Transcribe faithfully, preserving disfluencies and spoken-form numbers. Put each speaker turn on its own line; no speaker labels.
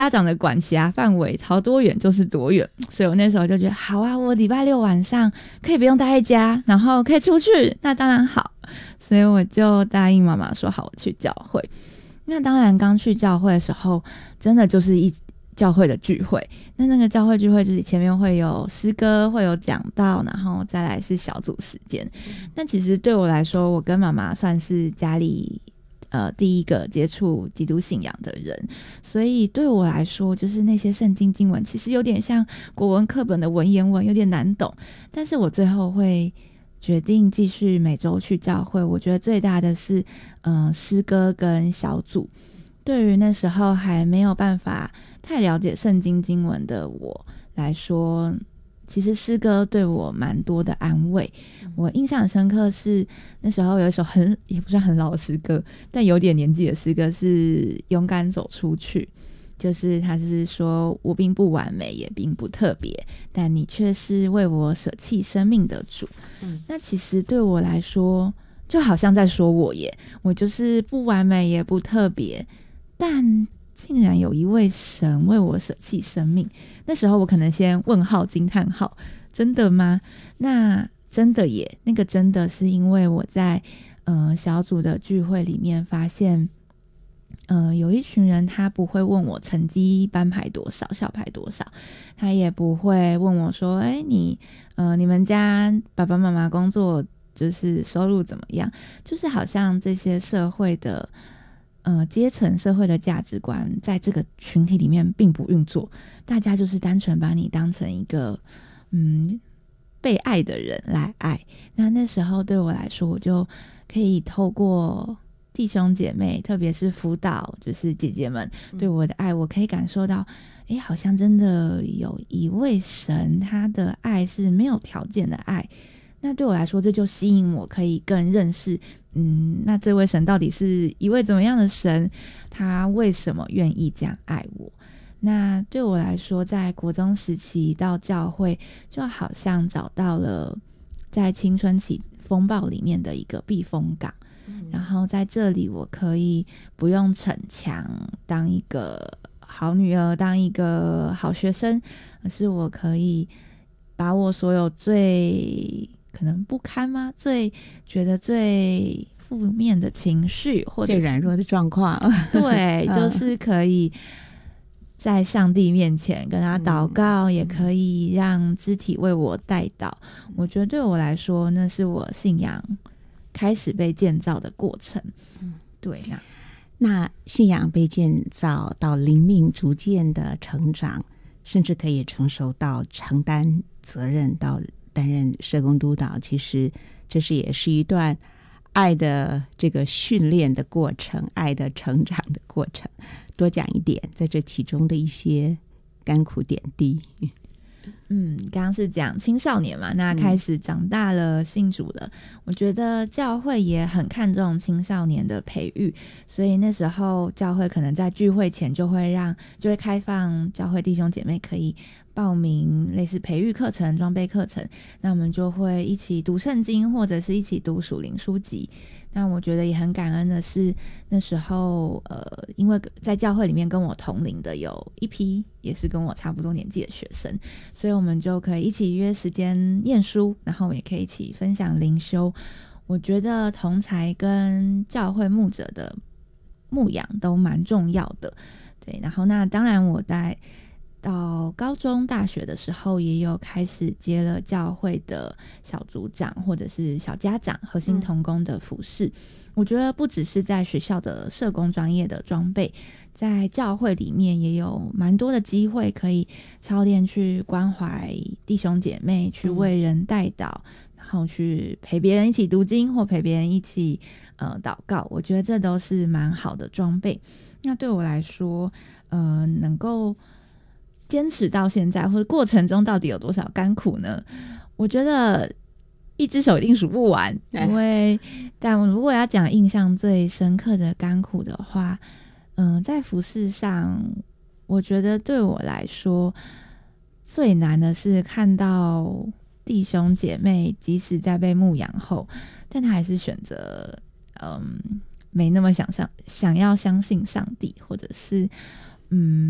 家长的管辖范围朝多远就是多远，所以我那时候就觉得好啊，我礼拜六晚上可以不用待在家，然后可以出去，那当然好，所以我就答应妈妈说好，我去教会。那当然刚去教会的时候真的就是一教会的聚会，那那个教会聚会就是前面会有诗歌，会有讲道，然后再来是小组时间。那其实对我来说，我跟妈妈算是家里呃，第一个接触基督信仰的人，所以对我来说，就是那些圣经经文，其实有点像国文课本的文言文，有点难懂。但是我最后会决定继续每周去教会。我觉得最大的是，嗯、呃，诗歌跟小组。对于那时候还没有办法太了解圣经经文的我来说，其实诗歌对我蛮多的安慰。我印象很深刻是那时候有一首很也不算很老的诗歌，但有点年纪的诗歌，是勇敢走出去。就是他是说，我并不完美也并不特别，但你却是为我舍弃生命的主。嗯，那其实对我来说就好像在说我耶，我就是不完美也不特别，但竟然有一位神为我舍弃生命。那时候我可能先问号惊叹号，真的吗？那真的耶，那个真的是因为我在呃小组的聚会里面发现，呃有一群人他不会问我成绩班排多少，校排多少，他也不会问我说，哎，你呃你们家爸爸妈妈工作就是收入怎么样，就是好像这些社会的呃，阶层社会的价值观在这个群体里面并不运作，大家就是单纯把你当成一个嗯被爱的人来爱。那那时候对我来说，我就可以透过弟兄姐妹，特别是辅导，就是姐姐们对我的爱，我可以感受到，诶，好像真的有一位神，他的爱是没有条件的爱。那对我来说，这就吸引我可以更认识，嗯，那这位神到底是一位怎么样的神？他为什么愿意这样爱我？那对我来说，在国中时期到教会，就好像找到了在青春期风暴里面的一个避风港。嗯，然后在这里，我可以不用逞强，当一个好女儿，当一个好学生，而是我可以把我所有最可能不堪吗？最觉得最负面的情绪，或者
最软弱的状况，
对，就是可以在上帝面前跟他祷告，嗯，也可以让肢体为我代祷。嗯，我觉得对我来说，那是我信仰开始被建造的过程。嗯，对呀。
那信仰被建造到灵命逐渐的成长，甚至可以成熟到承担责任，到担任社工督导，其实这是也是一段爱的这个训练的过程，爱的成长的过程。多讲一点在这其中的一些甘苦点滴。
嗯，刚刚是讲青少年嘛，那开始长大了，信主了，嗯，我觉得教会也很看重青少年的培育，所以那时候教会可能在聚会前就会让就会开放教会弟兄姐妹可以报名类似培育课程、装备课程，那我们就会一起读圣经，或者是一起读属灵书籍。那我觉得也很感恩的是，那时候呃，因为在教会里面跟我同龄的有一批也是跟我差不多年纪的学生，所以我们就可以一起约时间念书，然后我们也可以一起分享灵修。我觉得同侪跟教会牧者的牧养都蛮重要的。对，然后那当然我在到高中大学的时候也有开始接了教会的小组长或者是小家长核心同工的服事，嗯，我觉得不只是在学校的社工专业的装备，在教会里面也有蛮多的机会可以操练去关怀弟兄姐妹，去为人代祷，嗯，然后去陪别人一起读经或陪别人一起呃祷告，我觉得这都是蛮好的装备。那对我来说呃能够坚持到现在，或者过程中到底有多少甘苦呢？我觉得一只手一定数不完，因为但如果要讲印象最深刻的甘苦的话，嗯、呃，在服事上，我觉得对我来说最难的是看到弟兄姐妹即使在被牧养后，但他还是选择嗯没那么想上想要相信上帝，或者是嗯